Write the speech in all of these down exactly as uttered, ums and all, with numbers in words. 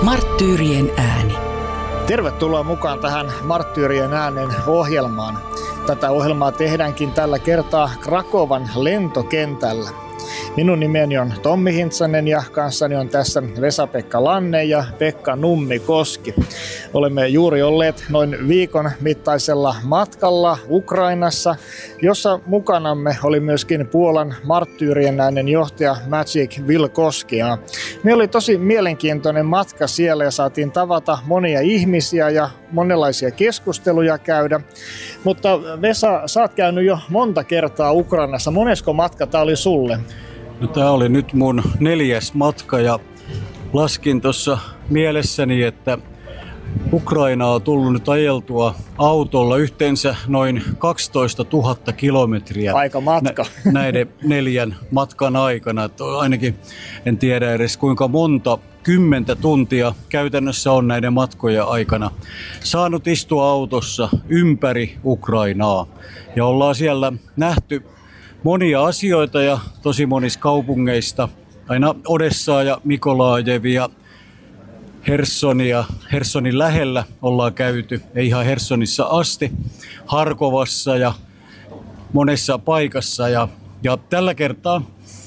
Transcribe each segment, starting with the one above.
Marttyyrien ääni. Tervetuloa mukaan tähän Marttyyrien äänen ohjelmaan. Tätä ohjelmaa tehdäänkin tällä kertaa Krakowan lentokentällä. Minun nimeni on Tommi Hintsanen ja kanssani on tässä Vesa-Pekka Lanne ja Pekka Nummikoski. Olemme juuri olleet noin viikon mittaisella matkalla Ukrainassa, jossa mukanamme oli myöskin Puolan Marttyyrien äänen johtaja Maciej Wilkowski. Me oli tosi mielenkiintoinen matka siellä ja saatiin tavata monia ihmisiä ja monenlaisia keskusteluja käydä. Mutta Vesa, sä oot käynyt jo monta kertaa Ukrainassa. Monesko matka tää oli sulle? No, tämä oli nyt mun neljäs matka ja laskin tuossa mielessäni, että Ukrainaa on tullut nyt ajeltua autolla yhteensä noin kaksitoista tuhatta kilometriä. Aika matka. Nä- näiden neljän matkan aikana. Että ainakin en tiedä edes kuinka monta kymmentä tuntia käytännössä on näiden matkojen aikana saanut istua autossa ympäri Ukrainaa. Ja ollaan siellä nähty monia asioita ja tosi monista kaupungeista, aina Odessaa ja Mikolajevia, Hersonia, Hersonin lähellä ollaan käyty, ei ihan Hersonissa asti, Harkovassa ja monessa paikassa. Ja, ja tällä kertaa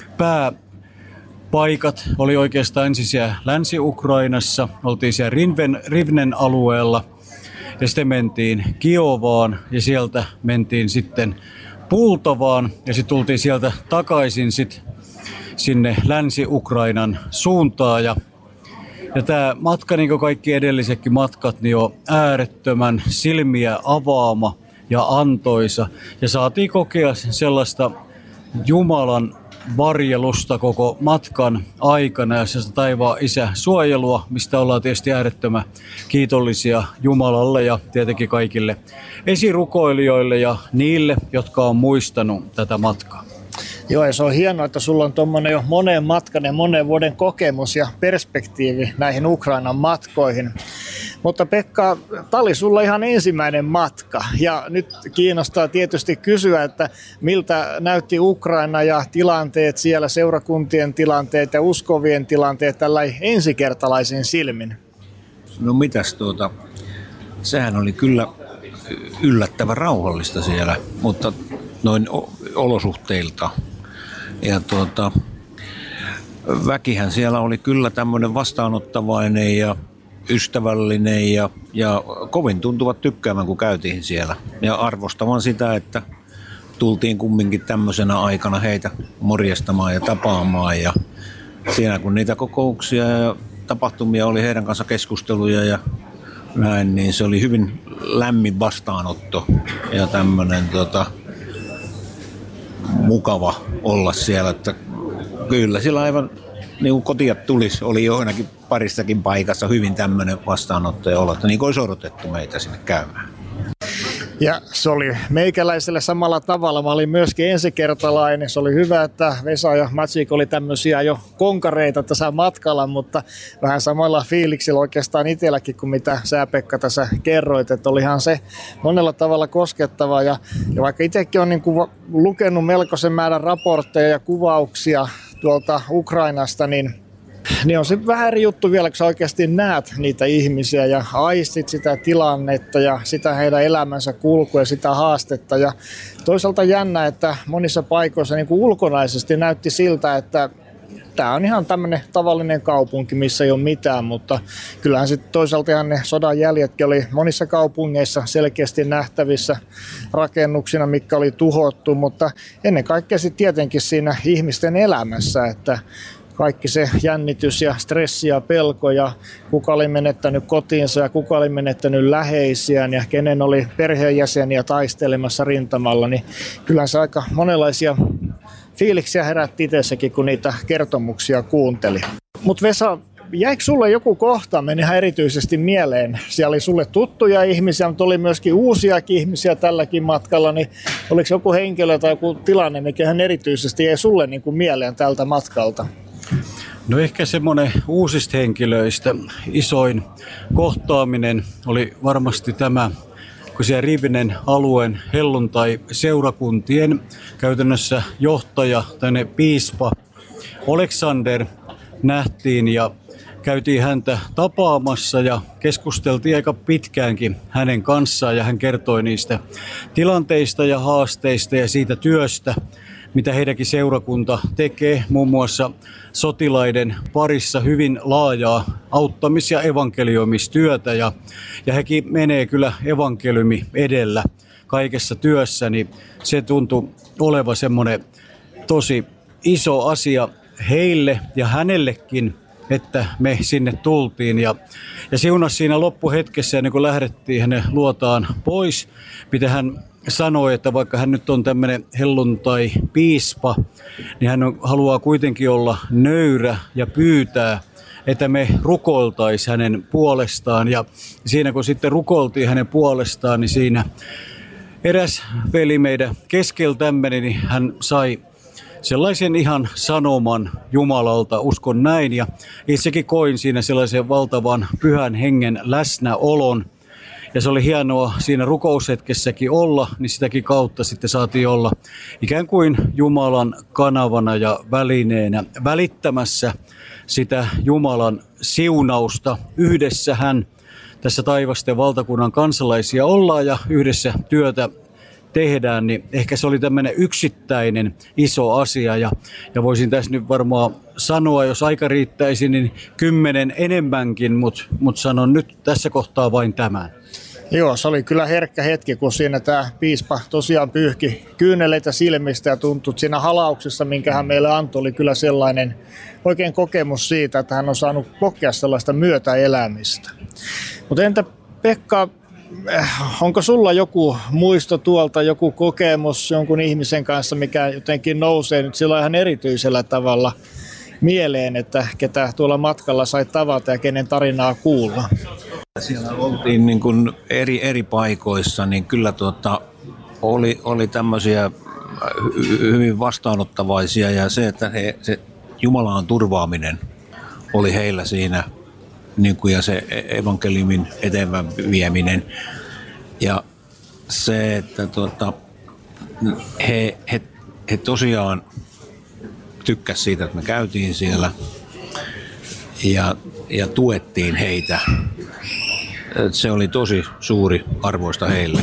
pääpaikat oli oikeastaan ensin siellä Länsi-Ukrainassa, oltiin siellä Rivnen, Rivnen alueella ja sitten mentiin Kiovaan ja sieltä mentiin sitten Pultovaan ja sitten tultiin sieltä takaisin sit sinne Länsi-Ukrainan suuntaan. Ja, ja tämä matka, niin kuin kaikki edellisetkin matkat, niin on äärettömän silmiä avaama ja antoisa. Ja saatiin kokea sellaista Jumalan varjelusta koko matkan aikana ja sellaista taivaan isä suojelua, mistä ollaan tietysti äärettömän kiitollisia Jumalalle ja tietenkin kaikille esirukoilijoille ja niille, jotka on muistanut tätä matkaa. Joo, ja se on hienoa, että sulla on tuommoinen jo moneen matkan ja monen vuoden kokemus ja perspektiivi näihin Ukrainan matkoihin. Mutta Pekka, tämä oli sulla ihan ensimmäinen matka ja nyt kiinnostaa tietysti kysyä, että miltä näytti Ukraina ja tilanteet siellä, seurakuntien tilanteet ja uskovien tilanteet tällä ensikertalaisin silmin? No mitäs tuota, sehän oli kyllä yllättävän rauhallista siellä, mutta noin olosuhteilta. Ja tuota, väkihän siellä oli kyllä tämmöinen vastaanottavainen ja ystävällinen ja, ja kovin tuntuvat tykkäämään, kun käytiin siellä. Ja arvostavan sitä, että tultiin kumminkin tämmöisenä aikana heitä morjestamaan ja tapaamaan. Ja siinä kun niitä kokouksia ja tapahtumia oli heidän kanssa keskusteluja ja näin, niin se oli hyvin lämmin vastaanotto ja tämmöinen tota, mukava olla siellä. Että kyllä sillä aivan niin kuin kotia tulisi, oli johonkin parissakin paikassa hyvin tämmöinen vastaanotto ja olo, että niin kuin olisi odotettu meitä sinne käymään. Ja se oli meikäläiselle samalla tavalla. Mä olin myöskin ensikertalainen. Se oli hyvä, että Vesa ja Maciej oli tämmöisiä jo konkareita tässä matkalla, mutta vähän samalla fiiliksillä oikeastaan itselläkin kuin mitä sä, Pekka, tässä kerroit. Että olihan se monella tavalla koskettava. Ja, ja vaikka itsekin on niin kuin lukenut melkoisen määrän raportteja ja kuvauksia tuolta Ukrainasta, niin Niin on se vähän eri juttu vielä, kun sä oikeasti näet niitä ihmisiä ja aistit sitä tilannetta ja sitä heidän elämänsä kulkua ja sitä haastetta. Ja toisaalta jännä, että monissa paikoissa niin kuin ulkonaisesti näytti siltä, että tämä on ihan tämmöinen tavallinen kaupunki, missä ei ole mitään, mutta kyllähän sitten toisaalta ihan ne sodan jäljetkin oli monissa kaupungeissa selkeästi nähtävissä rakennuksina, mitkä oli tuhottu, mutta ennen kaikkea sitten tietenkin siinä ihmisten elämässä, että kaikki se jännitys ja stressi ja pelko ja kuka oli menettänyt kotiinsa ja kuka oli menettänyt läheisiään ja kenen oli perheenjäseniä taistelemassa rintamalla, niin kyllä se aika monenlaisia fiiliksiä herätti itsessäkin, kun niitä kertomuksia kuunteli. Mutta Vesa, jäikö sulle joku kohtaaminen ihan erityisesti mieleen? Siellä oli sulle tuttuja ihmisiä, mutta oli myöskin uusiakin ihmisiä tälläkin matkalla, niin oliko joku henkilö tai joku tilanne, mikä ihan erityisesti jäi sulle niin kuin mieleen tältä matkalta? No ehkä semmoinen uusista henkilöistä isoin kohtaaminen oli varmasti tämä, kun siellä Rivnen alueen helluntai-seurakuntien käytännössä johtaja, tänne piispa Aleksander nähtiin ja käytiin häntä tapaamassa ja keskusteltiin aika pitkäänkin hänen kanssaan ja hän kertoi niistä tilanteista ja haasteista ja siitä työstä, mitä heidänkin seurakunta tekee, muun muassa sotilaiden parissa hyvin laajaa auttamis- ja evankelioimistyötä ja, ja hekin menee kyllä evankeliumi edellä kaikessa työssä, niin se tuntui olevan semmoinen tosi iso asia heille ja hänellekin, että me sinne tultiin ja, ja siunasi siinä loppuhetkessä ennen kuin lähdettiin hänen luotaan pois, mitä hän sanoi, että vaikka hän nyt on tämmöinen helluntai-piispa, niin hän haluaa kuitenkin olla nöyrä ja pyytää, että me rukoiltaisiin hänen puolestaan. Ja siinä kun sitten rukoiltiin hänen puolestaan, niin siinä eräs veli meidän keskeltämme, niin hän sai sellaisen ihan sanoman Jumalalta, uskon näin. Ja itsekin koin siinä sellaisen valtavan pyhän hengen läsnäolon. Ja se oli hienoa siinä rukoushetkessäkin olla, niin sitäkin kautta sitten saatiin olla ikään kuin Jumalan kanavana ja välineenä välittämässä sitä Jumalan siunausta. Yhdessä hän tässä taivasten valtakunnan kansalaisia ollaan ja yhdessä työtä tehdään, niin ehkä se oli tämmöinen yksittäinen iso asia ja, ja voisin tässä nyt varmaan sanoa, jos aika riittäisi, niin kymmenen enemmänkin, mutta mut sanon nyt tässä kohtaa vain tämän. Joo, se oli kyllä herkkä hetki, kun siinä tämä piispa tosiaan pyyhki kyyneleitä silmistä ja tuntui siinä halauksessa, minkä hän meille antoi, oli kyllä sellainen oikein kokemus siitä, että hän on saanut kokea sellaista myötäelämistä. Mutta entä Pekka, onko sulla joku muisto tuolta, joku kokemus jonkun ihmisen kanssa, mikä jotenkin nousee nyt sillä ihan erityisellä tavalla mieleen, että ketä tuolla matkalla sai tavata ja kenen tarinaa kuulla? Siellä oltiin niin kuin eri, eri paikoissa, niin kyllä tuota, oli, oli tämmöisiä hyvin vastaanottavaisia ja se, että he, se Jumalan turvaaminen oli heillä siinä niin kuin, ja se evankeliumin eteenpäin vieminen. Ja se, että tuota, he, he, he tosiaan tykkäsivät siitä, että me käytiin siellä ja, ja tuettiin heitä. Se oli tosi suuri arvoista heille.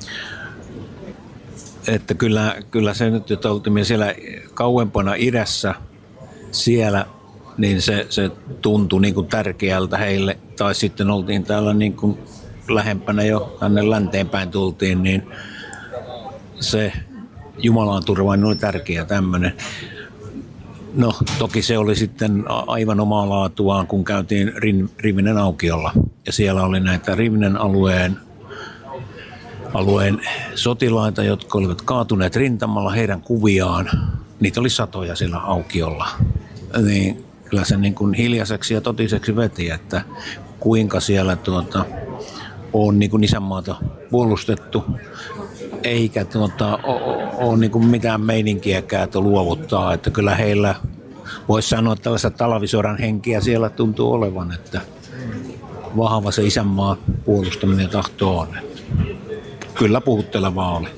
Että kyllä, kyllä se nyt, että oltiin siellä kauempana idässä siellä, niin se, se tuntui niin kuin tärkeältä heille. Tai sitten oltiin täällä niin kuin lähempänä jo, tänne länteenpäin tultiin, niin se Jumalan turvaaminen oli tärkeä tämmöinen. No toki se oli sitten aivan omaa laatuaan, kun käytiin Rivinen aukiolla. Ja siellä oli näitä Rivinen alueen, alueen sotilaita, jotka olivat kaatuneet rintamalla, heidän kuviaan. Niitä oli satoja siellä aukiolla. Niin kyllä se niin kuin hiljaiseksi ja totiseksi veti, että kuinka siellä tuota, on niin kuin isänmaata puolustettu. Eikä tuota, ole niin kuin mitään meininkiäkään, että luovuttaa. Että kyllä heillä voisi sanoa, että tällaista talvisodan henkiä siellä tuntuu olevan, että vahva se isänmaan puolustaminen ja tahto on. Että kyllä puhuttelevaa oli.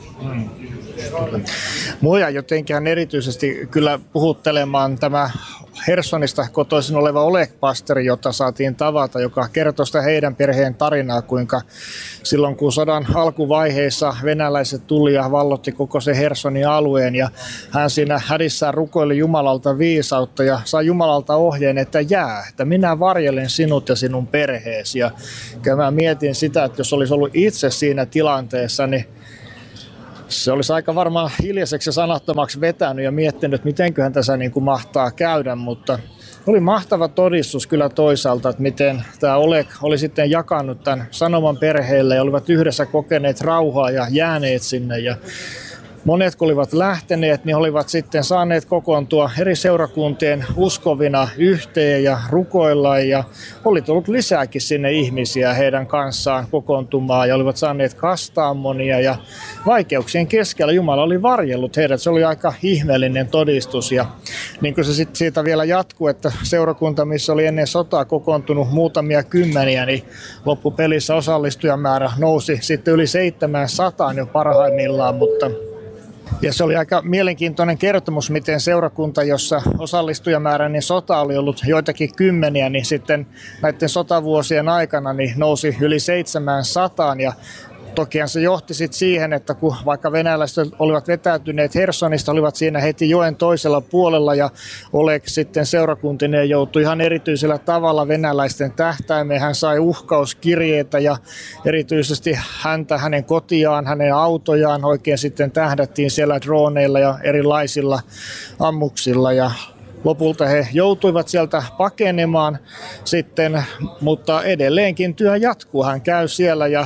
Mua jotenkin erityisesti kyllä puhuttelemaan tämä Hersonista kotoisin oleva Oleg-pastori, jota saatiin tavata, joka kertoi sitä heidän perheen tarinaa, kuinka silloin kun sodan alkuvaiheissa venäläiset tuli ja vallotti koko se Hersonin alueen ja hän siinä hädissään rukoili Jumalalta viisautta ja sai Jumalalta ohjeen, että jää, että minä varjelen sinut ja sinun perheesi. Ja mä mietin sitä, että jos olisi ollut itse siinä tilanteessa, niin se olisi aika varmaan hiljaiseksi ja sanattomaksi vetänyt ja miettinyt, että mitenköhän tässä niin kuin mahtaa käydä, mutta oli mahtava todistus kyllä toisaalta, että miten tämä Oleg oli sitten jakanut tämän sanoman perheelle ja olivat yhdessä kokeneet rauhaa ja jääneet sinne ja monet kun olivat lähteneet, niin olivat sitten saaneet kokoontua eri seurakuntien uskovina yhteen ja rukoilla ja oli tullut lisääkin sinne ihmisiä heidän kanssaan kokoontumaan ja olivat saaneet kastaa monia ja vaikeuksien keskellä Jumala oli varjellut heidät. Se oli aika ihmeellinen todistus ja niin kuin se sitten siitä vielä jatkuu, että seurakunta, missä oli ennen sotaa kokoontunut muutamia kymmeniä, niin loppupelissä osallistujamäärä nousi sitten yli seitsemänsataan jo parhaimmillaan, mutta Ja se oli aika mielenkiintoinen kertomus, miten seurakunta, jossa osallistujamääräinen sota oli ollut joitakin kymmeniä, niin sitten näiden sotavuosien aikana niin nousi yli seitsemänsataan. Ja tokihan se johti sitten siihen, että kun vaikka venäläiset olivat vetäytyneet Hersonista, olivat siinä heti joen toisella puolella ja Oleg sitten seurakuntineen joutui ihan erityisellä tavalla venäläisten tähtäimeen. Hän sai uhkauskirjeitä ja erityisesti häntä, hänen kotiaan, hänen autojaan oikein sitten tähdättiin siellä droneilla ja erilaisilla ammuksilla ja lopulta he joutuivat sieltä pakenemaan sitten, mutta edelleenkin työ jatkuu. Hän käy siellä ja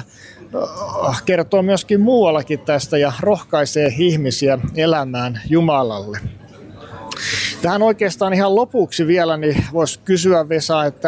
kertoo myöskin muuallakin tästä ja rohkaisee ihmisiä elämään Jumalalle. Tähän oikeastaan ihan lopuksi vielä niin voisi kysyä, Vesa, että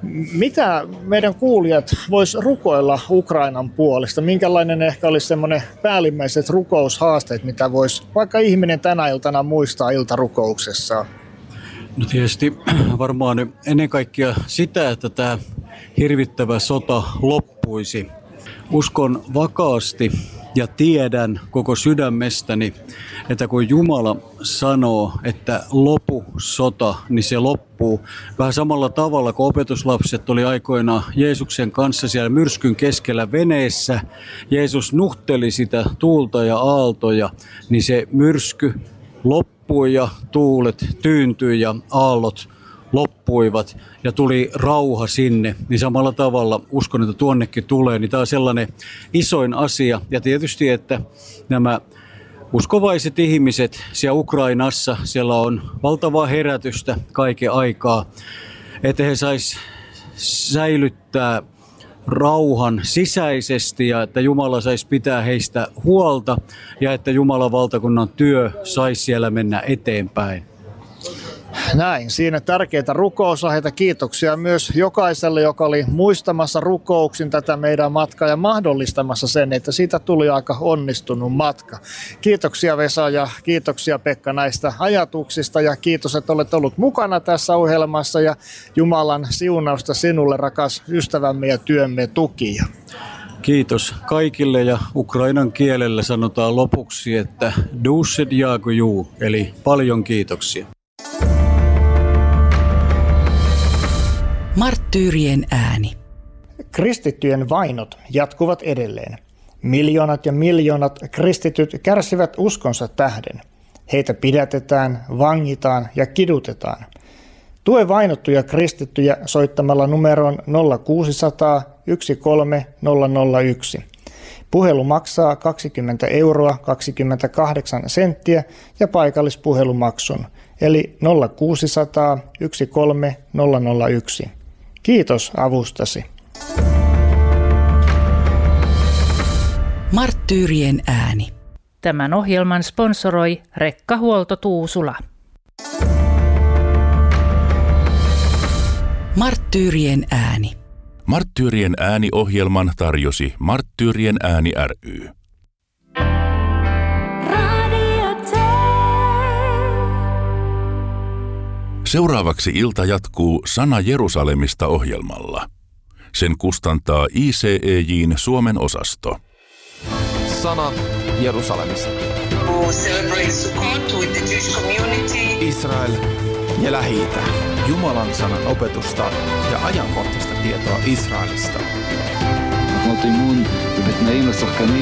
mitä meidän kuulijat vois rukoilla Ukrainan puolesta? Minkälainen ehkä olisi semmoinen päällimmäiset rukoushaasteet, mitä voisi vaikka ihminen tänä iltana muistaa iltarukouksessaan? No tietysti varmaan ennen kaikkea sitä, että tämä hirvittävä sota loppuisi. Uskon vakaasti ja tiedän koko sydämestäni, että kun Jumala sanoo, että lopu sota, niin se loppuu. Vähän samalla tavalla, kun opetuslapset oli aikoinaan Jeesuksen kanssa siellä myrskyn keskellä veneessä. Jeesus nuhteli sitä tuulta ja aaltoja, niin se myrsky loppui ja tuulet tyyntyi ja aallot loppuivat ja tuli rauha sinne, niin samalla tavalla uskon, että tuonnekin tulee, niin tämä on sellainen isoin asia. Ja tietysti, että nämä uskovaiset ihmiset siellä Ukrainassa, siellä on valtavaa herätystä kaiken aikaa, että he sais säilyttää rauhan sisäisesti ja että Jumala saisi pitää heistä huolta ja että Jumalan valtakunnan työ saisi siellä mennä eteenpäin. Näin, siinä tärkeitä rukousaiheita. Kiitoksia myös jokaiselle, joka oli muistamassa rukouksin tätä meidän matkaa ja mahdollistamassa sen, että siitä tuli aika onnistunut matka. Kiitoksia Vesa ja kiitoksia Pekka näistä ajatuksista ja kiitos, että olet ollut mukana tässä ohjelmassa ja Jumalan siunausta sinulle, rakas ystävämme ja työmme tukija. Kiitos kaikille ja ukrainan kielellä sanotaan lopuksi, että duset jaakujuu, eli paljon kiitoksia. Marttyyrien ääni. Kristittyjen vainot jatkuvat edelleen. Miljoonat ja miljoonat kristityt kärsivät uskonsa tähden. Heitä pidätetään, vangitaan ja kidutetaan. Tue vainottuja kristittyjä soittamalla numeroon nolla kuusisataa yksi kolme nolla nolla yksi. Puhelu maksaa kaksikymmentä euroa kaksikymmentäkahdeksan senttiä ja paikallispuhelumaksun, eli nolla kuusisataa yksi kolme nolla nolla yksi. Kiitos avustasi. Marttyyrien ääni. Tämän ohjelman sponsoroi Rekkahuolto Tuusula. Marttyyrien ääni. Marttyyrien ääni-ohjelman tarjosi Marttyyrien ääni ry. Seuraavaksi ilta jatkuu Sana Jerusalemista -ohjelmalla. Sen kustantaa I C E J:n Suomen osasto. Sana Jerusalemista. Israel ja Lähi-itä. Jumalan sanan opetusta ja ajankohtaista tietoa Israelista.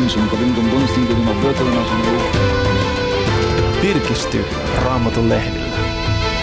Virkisty Raamatun lehdellä.